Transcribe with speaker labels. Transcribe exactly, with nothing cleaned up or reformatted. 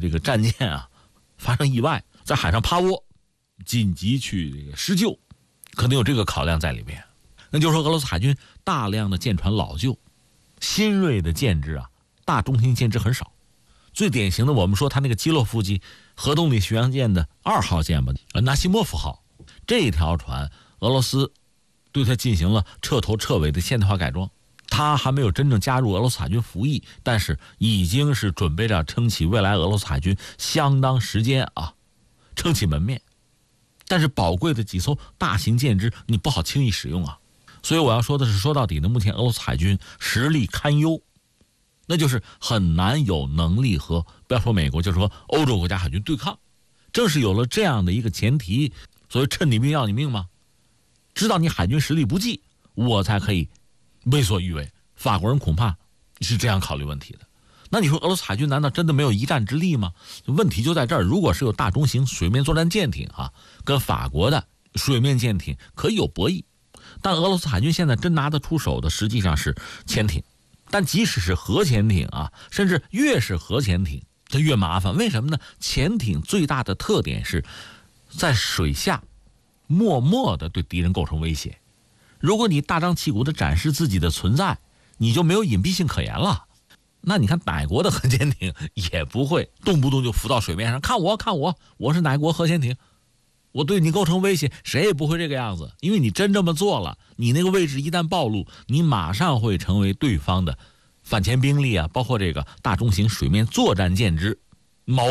Speaker 1: 这个战舰啊发生意外，在海上趴窝，紧急去这个施救，可能有这个考量在里面。那就是说俄罗斯海军大量的舰船老旧，新锐的舰只啊，大中型舰只很少。最典型的，我们说他那个基洛夫级核动力巡洋舰的二号舰吧，纳西莫夫号，这条船俄罗斯对它进行了彻头彻尾的现代化改装。它还没有真正加入俄罗斯海军服役，但是已经是准备着撑起未来俄罗斯海军相当时间啊，撑起门面。但是宝贵的几艘大型舰只你不好轻易使用啊。所以我要说的是，说到底呢，目前俄罗斯海军实力堪忧，那就是很难有能力和不要说美国，就是说欧洲国家海军对抗。正是有了这样的一个前提，所谓趁你病要你命嘛，知道你海军实力不济，我才可以为所欲为。法国人恐怕是这样考虑问题的。那你说俄罗斯海军难道真的没有一战之力吗？问题就在这儿，如果是有大中型水面作战舰艇啊，跟法国的水面舰艇可以有博弈，但俄罗斯海军现在真拿得出手的实际上是潜艇。但即使是核潜艇啊，甚至越是核潜艇它越麻烦。为什么呢？潜艇最大的特点是在水下默默地对敌人构成威胁。如果你大张旗鼓地展示自己的存在，你就没有隐蔽性可言了。那你看哪国的核潜艇也不会动不动就浮到水面上，看我看我我是哪国核潜艇，我对你构成威胁，谁也不会这个样子。因为你真这么做了，你那个位置一旦暴露，你马上会成为对方的反潜兵力啊，包括这个大中型水面作战舰只